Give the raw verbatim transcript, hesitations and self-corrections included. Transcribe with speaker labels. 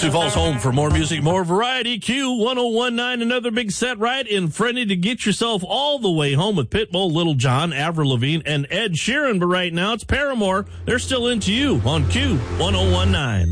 Speaker 1: Sioux Falls home for more music, more variety. Q one oh one nine, another big set right in Friendly to get yourself all the way home with Pitbull, Little John, Avril Lavigne, and Ed Sheeran. But right now it's Paramore. They're still into you on Q one oh one nine.